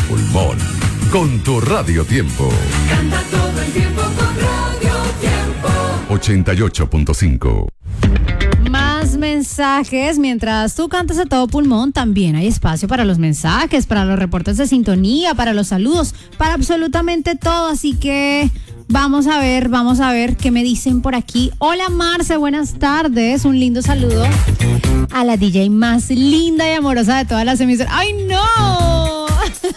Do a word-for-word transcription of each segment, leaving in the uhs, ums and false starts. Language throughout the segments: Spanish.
pulmón con tu Radio Tiempo. Canta todo el tiempo con Radio Tiempo. ochenta y ocho punto cinco. Más mensajes. Mientras tú cantas a todo pulmón, también hay espacio para los mensajes, para los reportes de sintonía, para los saludos, para absolutamente todo. Así que vamos a ver, vamos a ver qué me dicen por aquí. Hola Marce, buenas tardes. Un lindo saludo a la D J más linda y amorosa de todas las emisoras. ¡Ay, no!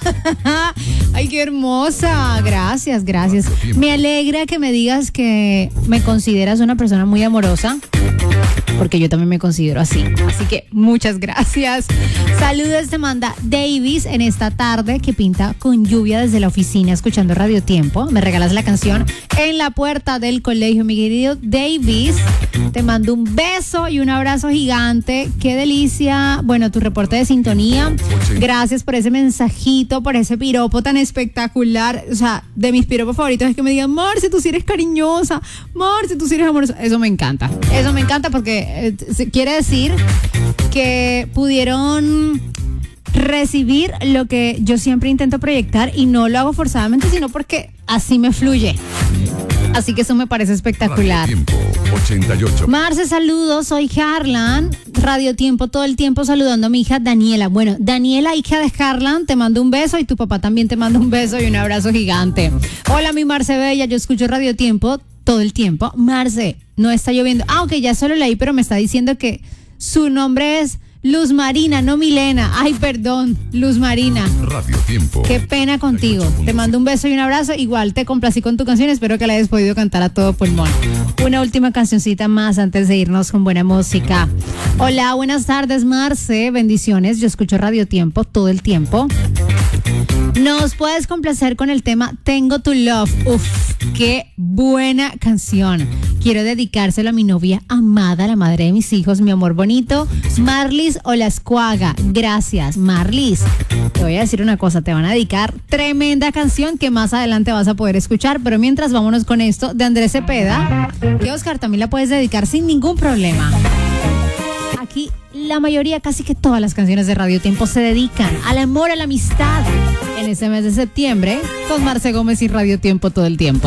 ¡Ay, qué hermosa! Gracias, gracias. Me alegra que me digas que me consideras una persona muy amorosa, porque yo también me considero así. Así que muchas gracias. Saludos te manda Davis en esta tarde que pinta con lluvia desde la oficina escuchando Radio Tiempo. Me regalas la canción En la puerta del colegio, mi querido Davis. Te mando un beso y un abrazo gigante. Qué delicia. Bueno, tu reporte de sintonía. Gracias por ese mensajito, por ese piropo tan espectacular. O sea, de mis piropos favoritos es que me digan, Marce, tú sí eres cariñosa. Marce, tú sí eres amorosa. Eso me encanta. Eso me encanta porque eh, quiere decir que pudieron recibir lo que yo siempre intento proyectar y no lo hago forzadamente, sino porque así me fluye. Así que eso me parece espectacular. Radio Tiempo, ochenta y ocho. Marce, saludos, soy Harlan. Radio Tiempo todo el tiempo saludando a mi hija Daniela. Bueno, Daniela, hija de Harlan, te mando un beso y tu papá también te manda un beso y un abrazo gigante. Hola, mi Marce Bella, yo escucho Radio Tiempo todo el tiempo. Marce, no está lloviendo. Ah, ok, ya solo leí, pero me está diciendo que su nombre es Luz Marina, no Milena. Ay, perdón, Luz Marina. Radio Tiempo. Qué pena contigo. Te mando un beso y un abrazo. Igual te complací con tu canción. Espero que la hayas podido cantar a todo pulmón. Una última cancioncita más antes de irnos con buena música. Hola, buenas tardes, Marce. Bendiciones. Yo escucho Radio Tiempo todo el tiempo. Nos puedes complacer con el tema Tengo tu Love. Uf, qué buena canción. Quiero dedicárselo a mi novia amada, la madre de mis hijos, mi amor bonito, Marlis Olascuaga. Gracias, Marlis. Te voy a decir una cosa, te van a dedicar tremenda canción que más adelante vas a poder escuchar, pero mientras vámonos con esto de Andrés Cepeda, que Oscar también la puedes dedicar sin ningún problema. Aquí la mayoría, casi que todas las canciones de Radio Tiempo se dedican al amor, a la amistad en este mes de septiembre con Marce Gómez y Radio Tiempo todo el tiempo.